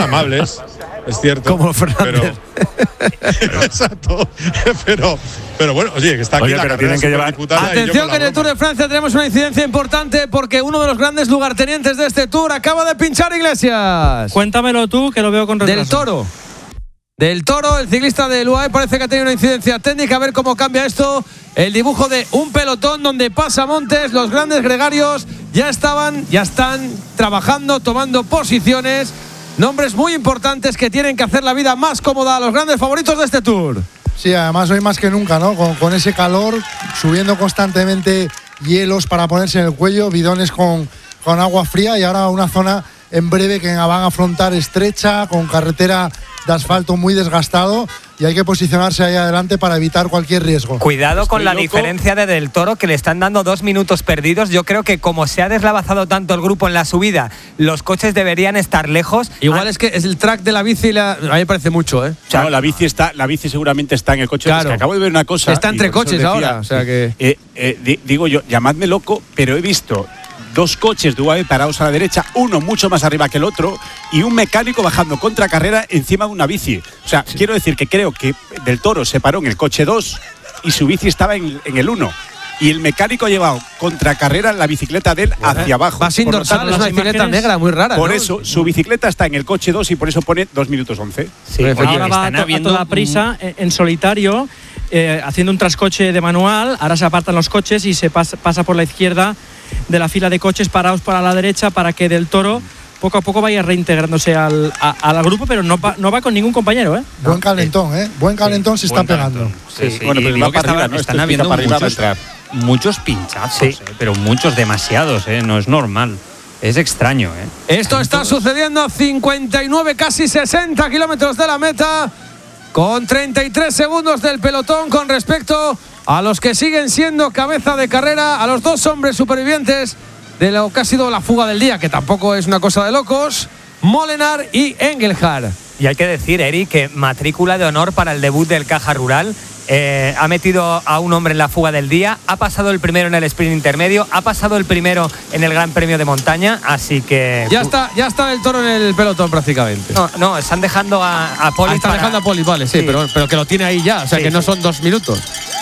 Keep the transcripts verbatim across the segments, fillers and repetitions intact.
amables, es cierto. Como Fernández. Pero, exacto. Pero, pero bueno, oye, que está aquí oye, la pero carrera tienen que llevar. disputada. Atención, que en el Tour de Francia tenemos una incidencia importante porque uno de los grandes lugartenientes de este Tour acaba de pinchar Iglesias. Cuéntamelo tú, que lo veo con retraso. Del Toro. Del Toro, el ciclista del U A E parece que ha tenido una incidencia técnica. A ver cómo cambia esto. El dibujo de un pelotón donde pasa Montes. Los grandes gregarios ya estaban, ya están trabajando, tomando posiciones. Nombres muy importantes que tienen que hacer la vida más cómoda a los grandes favoritos de este Tour. Sí, además hoy más que nunca, ¿no? Con, con ese calor, subiendo constantemente hielos para ponerse en el cuello, bidones con, con agua fría y ahora una zona en breve que van a afrontar estrecha, con carretera de asfalto muy desgastado y hay que posicionarse ahí adelante para evitar cualquier riesgo. Cuidado Estoy con la loco. diferencia de Del Toro, que le están dando dos minutos perdidos. Yo creo que como se ha deslavazado tanto el grupo en la subida, los coches deberían estar lejos. Igual ah, es que es el track de la bici, la, a mí me parece mucho, ¿eh? O sea, no, la bici está, la bici seguramente está en el coche. Claro. Es que acabo de ver una cosa. Está entre coches decía, ahora, o sea que. Eh, eh, di, digo yo, llamadme loco, pero he visto dos coches de U A E parados a la derecha, uno mucho más arriba que el otro, y un mecánico bajando contra carrera encima de una bici. O sea, sí. quiero decir que creo que Del Toro se paró en el coche dos y su bici estaba en, en el uno. Y el mecánico ha llevado contra carrera la bicicleta de él hacia abajo. Va sin dorsal, es una bicicleta negra muy rara. Por ¿no? eso, su bicicleta está en el coche dos y por eso pone dos minutos once. Sí, ahora va a, to a toda prisa, en, en solitario, eh, haciendo un trascoche de manual. Ahora se apartan los coches y se pasa, pasa por la izquierda de la fila de coches parados para la derecha para que Del Toro poco a poco vaya reintegrándose al, a, al grupo, pero no va, no va con ningún compañero, ¿eh? Buen calentón, ¿eh? Buen calentón sí, se está pegando. Sí, sí. Bueno, pero y va que para estaba, arriba, ¿no? están Esto habiendo para arriba, muchos, para muchos pinchazos, sí. eh, pero muchos demasiados, ¿eh? No es normal. Es extraño, ¿eh? Esto está sucediendo a cincuenta y nueve, casi sesenta kilómetros de la meta, con treinta y tres segundos del pelotón con respecto a los que siguen siendo cabeza de carrera, a los dos hombres supervivientes de lo que ha sido la fuga del día, que tampoco es una cosa de locos, Molenaar y Engelhard. Y hay que decir, Eric, que matrícula de honor para el debut del Caja Rural. Eh, ha metido a un hombre en la fuga del día, ha pasado el primero en el sprint intermedio, ha pasado el primero en el Gran Premio de Montaña, así que… Ya está, ya está Del Toro en el pelotón prácticamente. No, no, están dejando a, a Poli. Ah, están para… dejando a Poli, vale, sí, sí. Pero, pero que lo tiene ahí ya, o sea sí, que no sí. son dos minutos.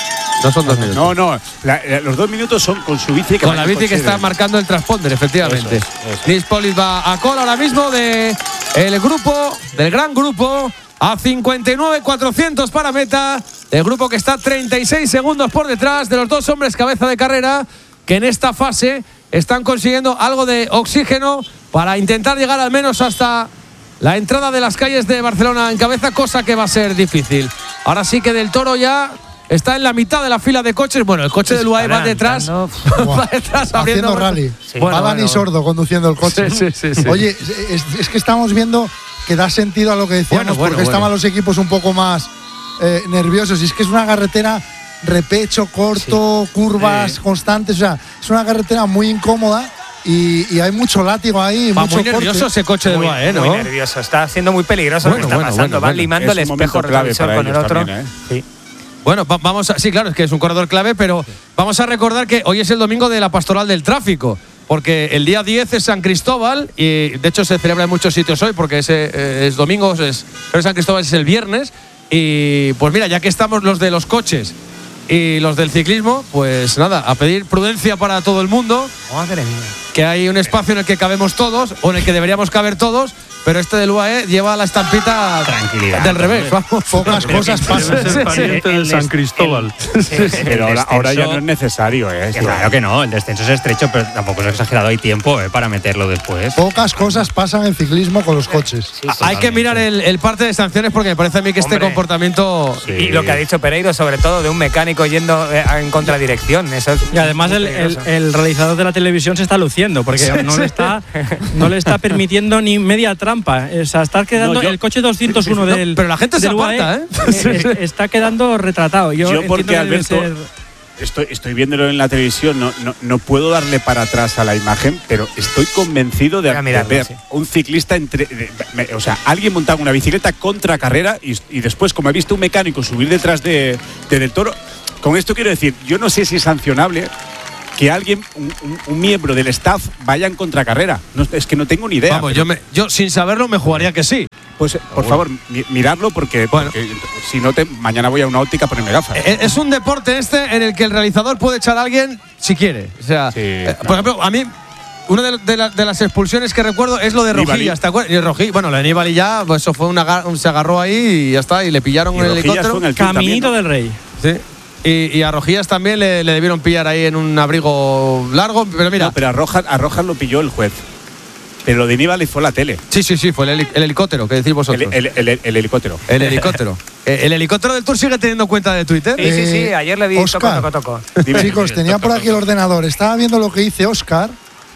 No son dos minutos. No, no, la, la, los dos minutos son con su bici. Que con la bici que está de... marcando el transponder, efectivamente. Eso es, eso es. Nils Polic va a cola ahora mismo de el grupo, del gran grupo, a cincuenta y nueve cuatrocientos para meta. El grupo que está treinta y seis segundos por detrás de los dos hombres cabeza de carrera, que en esta fase están consiguiendo algo de oxígeno para intentar llegar al menos hasta la entrada de las calles de Barcelona en cabeza, cosa que va a ser difícil. Ahora sí que Del Toro ya está en la mitad de la fila de coches. Bueno, el coche del U A E va detrás. va detrás haciendo rally. Sí. Bueno, va Dani bueno. Sordo conduciendo el coche. Sí, sí, sí, sí. Oye, es, es que estamos viendo que da sentido a lo que decíamos, bueno, bueno, porque bueno. estaban los equipos un poco más eh, nerviosos. Y es que es una carretera repecho, corto, sí. curvas sí. constantes. O sea, es una carretera muy incómoda. Y, y hay mucho látigo ahí. Va mucho muy nervioso corte. ese coche del U A E, ¿no? Muy nervioso. Está siendo muy peligroso bueno, lo que está bueno, pasando. Bueno, Van bueno. limando el espejo retrovisor con el otro. También, ¿eh? Sí. Bueno, va, vamos a, sí, claro, es que es un corredor clave, pero vamos a recordar que hoy es el domingo de la Pastoral del Tráfico, porque el día diez es San Cristóbal y de hecho se celebra en muchos sitios hoy porque es, eh, es domingo, es, pero San Cristóbal es el viernes y pues mira, ya que estamos los de los coches y los del ciclismo, pues nada, a pedir prudencia para todo el mundo. Madre mía. Que hay un espacio en el que cabemos todos o en el que deberíamos caber todos, pero este del U A E lleva la estampita tranquilidad del revés. Vamos. Pocas cosas pasan. Es el pariente del San Cristóbal. El, el, el, pero ahora, ahora ya no es necesario, ¿eh? Claro que no, el descenso es estrecho, pero tampoco es exagerado. Hay tiempo ¿eh? para meterlo después. Pocas cosas pasan en ciclismo con los coches. Sí, hay que mirar el, el parte de sanciones porque me parece a mí que Hombre, este comportamiento… Sí. Y lo que ha dicho Pereiro, sobre todo de un mecánico yendo en contradirección. Eso es y además el, el, el realizador de la televisión se está luciendo porque sí, no, sí. Le está, no le está permitiendo ni media trampa. O sea, está quedando no, yo, el coche doscientos uno no, del… Pero la gente se aparta, ¿eh? ¿eh? Está quedando retratado. Yo, yo porque, Alberto, ser... estoy, estoy viéndolo en la televisión, no, no, no puedo darle para atrás a la imagen, pero estoy convencido de, mirarlo, de ver sí. un ciclista entre… De, de, o sea, alguien montando una bicicleta contra carrera y, y después, como he visto un mecánico subir detrás de, de Del Toro… Con esto quiero decir, yo no sé si es sancionable… que alguien, un, un, un miembro del staff, vaya en contracarrera. No, es que no tengo ni idea. Vamos, yo, me, yo sin saberlo me jugaría que sí. Pues por favor, mi, miradlo porque, bueno. porque si no, te, mañana voy a una óptica a ponerme gafas. Es, es un deporte este en el que el realizador puede echar a alguien si quiere. O sea, sí, eh, claro. Por ejemplo, a mí una de, de, la, de las expulsiones que recuerdo es lo de Rojillas, ¿te acuerdas? Y Rojillas, bueno, lo de Nibali ya, pues eso fue una, se agarró ahí y ya está, y le pillaron en el helicóptero. En el Caminito también, ¿no? del Rey. Sí. Y, y a Rojillas también le, le debieron pillar ahí en un abrigo largo, pero mira. No, pero a Rojas, a Rojas lo pilló el juez. Pero lo de Nibali fue la tele. Sí, sí, sí, fue el, heli el helicóptero, que decís vosotros. El, el, el, el helicóptero. El helicóptero. ¿El helicóptero del Tour sigue teniendo cuenta de Twitter? Sí, sí, sí, ayer le vi. Oscar, toco, toco, toco. Dime, chicos, tenía por aquí el ordenador. Estaba viendo lo que dice Oscar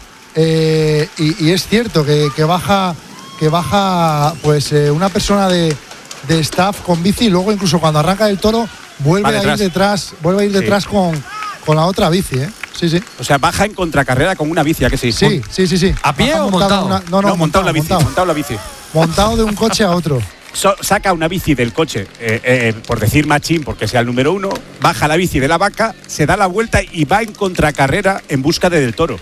eh, y, y es cierto que, que baja, que baja pues eh, una persona de, de staff con bici y luego incluso cuando arranca el toro vuelve a ir detrás, vuelve a ir detrás sí. con, con la otra bici, ¿eh? Sí, sí. O sea, baja en contracarrera con una bici, ¿a que sí? Sí, sí, sí, sí. ¿A pie baja o montado? Una, no, no, no, montado, montado la bici, montado. montado la bici. Montado de un coche a otro. So, saca una bici del coche, eh, eh, por decir machín, porque sea el número uno, baja la bici de la vaca, se da la vuelta y va en contracarrera en busca de del toro.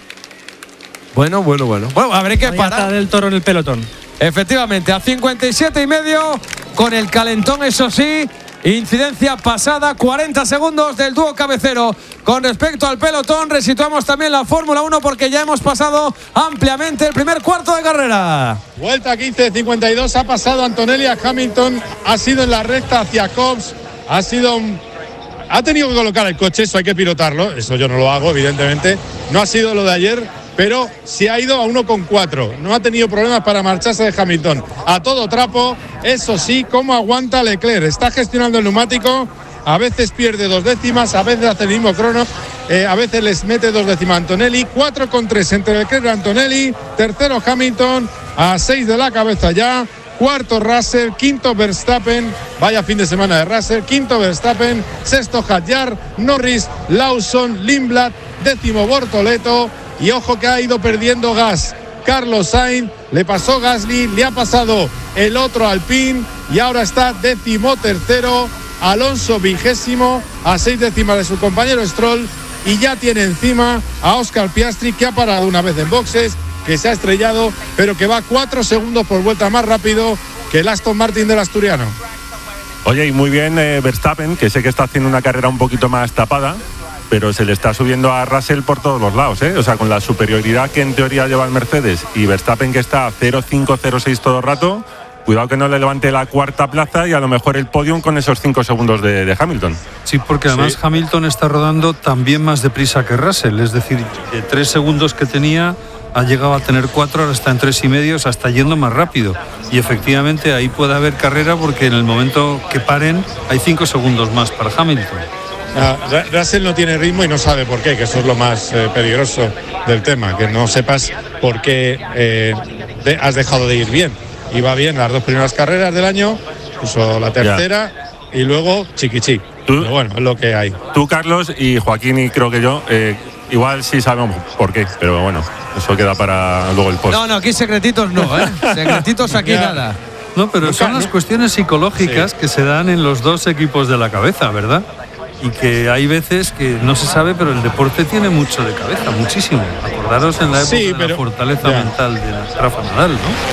Bueno, bueno, bueno. Bueno, habré que parar. Está del toro en el pelotón. Efectivamente, a cincuenta y siete y medio, con el calentón, eso sí. Incidencia pasada, cuarenta segundos del dúo cabecero. Con respecto al pelotón, resituamos también la Fórmula uno porque ya hemos pasado ampliamente el primer cuarto de carrera. Vuelta quince cincuenta y dos, ha pasado Antonelli a Hamilton, ha sido en la recta hacia Cobbs, ha sido un... ha tenido que colocar el coche, eso hay que pilotarlo, eso yo no lo hago, evidentemente. No ha sido lo de ayer, pero se ha ido a uno con cuatro. No ha tenido problemas para marcharse de Hamilton. A todo trapo, eso sí, cómo aguanta Leclerc. Está gestionando el neumático, a veces pierde dos décimas, a veces hace el mismo crono, eh, a veces les mete dos décimas Antonelli. cuatro con tres entre Leclerc y Antonelli. Tercero Hamilton, a seis de la cabeza ya. Cuarto Russell, quinto Verstappen, vaya fin de semana de Russell, quinto Verstappen, sexto Hadjar, Norris, Lawson, Lindblad, décimo Bortoleto. Y ojo que ha ido perdiendo gas Carlos Sainz, le pasó Gasly, le ha pasado el otro Alpine y ahora está décimo tercero Alonso vigésimo a seis décimas de su compañero Stroll y ya tiene encima a Oscar Piastri, que ha parado una vez en boxes, que se ha estrellado, pero que va cuatro segundos por vuelta más rápido que el Aston Martin del asturiano. Oye, y muy bien eh, Verstappen, que sé que está haciendo una carrera un poquito más tapada, pero se le está subiendo a Russell por todos los lados, ¿eh? O sea, con la superioridad que en teoría lleva el Mercedes y Verstappen que está cero cinco cero seis todo el rato, cuidado que no le levante la cuarta plaza y a lo mejor el podium con esos cinco segundos de, de Hamilton. Sí, porque además sí. Hamilton está rodando también más deprisa que Russell, es decir, de tres segundos que tenía ha llegado a tener cuatro, ahora está en tres y medio, o sea, está yendo más rápido. Y efectivamente ahí puede haber carrera porque en el momento que paren hay cinco segundos más para Hamilton. Ah, Russell no tiene ritmo y no sabe por qué, que eso es lo más eh, peligroso del tema, que no sepas por qué eh, de, has dejado de ir bien. Iba bien las dos primeras carreras del año, incluso la tercera yeah. y luego chiquichi. Pero bueno, es lo que hay. Tú, Carlos, y Joaquín y creo que yo, eh, igual sí sabemos por qué, pero bueno, eso queda para luego el post. No, no, aquí secretitos no, ¿eh? Secretitos aquí yeah. nada. No, pero son las cuestiones psicológicas sí. que se dan en los dos equipos de la cabeza, ¿verdad? Y que hay veces que no se sabe, pero el deporte tiene mucho de cabeza, muchísimo. Acordaros en la época sí, pero, de la fortaleza ya. mental de Rafa Nadal,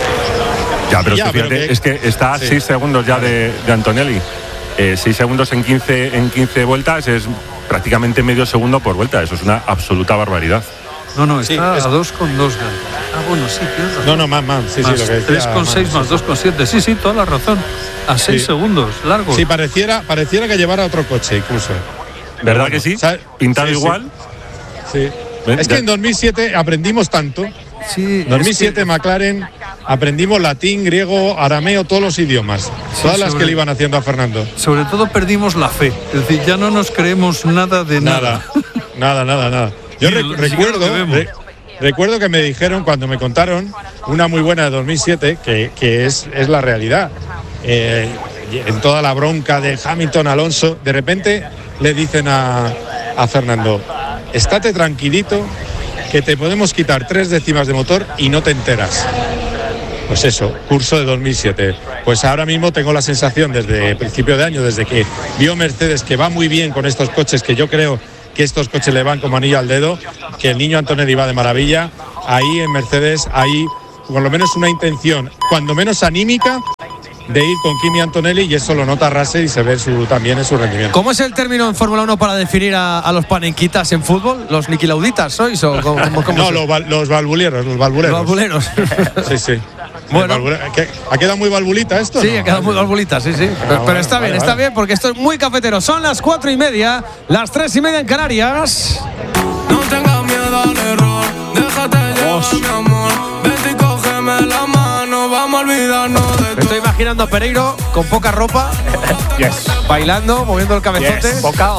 ¿no? Ya, pero ya, fíjate, pero que, es que está a sí. seis segundos ya de, de Antonelli. Eh, seis segundos en quince, en quince vueltas es prácticamente medio segundo por vuelta. Eso es una absoluta barbaridad. No, no, está sí, es... a dos con dos. Ah, bueno, sí, tienes razón. No, no, más, más. Sí, más sí, lo que decía, tres con seis más dos con siete. Sí, sí, toda la razón. A seis sí. segundos, largos. Sí, pareciera, pareciera que llevara otro coche incluso. ¿Verdad que sí? ¿Pintado sí, igual? Sí. sí. Es que en dos mil siete aprendimos tanto. Sí. dos mil siete es que... McLaren aprendimos latín, griego, arameo, todos los idiomas. Sí, todas las sobre... que le iban haciendo a Fernando. Sobre todo perdimos la fe. Es decir, ya no nos creemos nada de nada. Nada, nada, nada, nada. Yo sí, re recuerdo, re recuerdo que me dijeron cuando me contaron una muy buena de dos mil siete, que, que es, es la realidad. Eh, en toda la bronca de Hamilton, Alonso, de repente le dicen a, a Fernando, estate tranquilito, que te podemos quitar tres décimas de motor y no te enteras. Pues eso, curso de dos mil siete. Pues ahora mismo tengo la sensación desde principio de año, desde que vio Mercedes que va muy bien con estos coches, que yo creo que estos coches le van como anillo al dedo, que el niño Antonelli va de maravilla. Ahí en Mercedes hay por lo menos una intención, cuando menos anímica, de ir con Kimi Antonelli, y eso lo nota Russell y se ve su, también en su rendimiento. ¿Cómo es el término en Fórmula uno para definir a, a los panenquitas en fútbol? ¿Los niquilauditas sois? O cómo, cómo, cómo no, los, los valvuleros, los valvuleros. Los valvuleros. Sí, sí. Bueno, ¿ha quedado muy valvulita esto? Sí, no? ha quedado muy valvulita, sí, sí. Pero, Ah, pero bueno, está bien, vale, está vale. bien, porque esto es muy cafetero. Son las cuatro y media, las tres y media en Canarias. No tengas miedo al error, déjate llevar, mi amor. Vete y cógeme la mano, vamos a olvidarnos de Me estoy imaginando a Pereiro con poca ropa, Yes. bailando, moviendo el cabezote. Yes. ¿Poca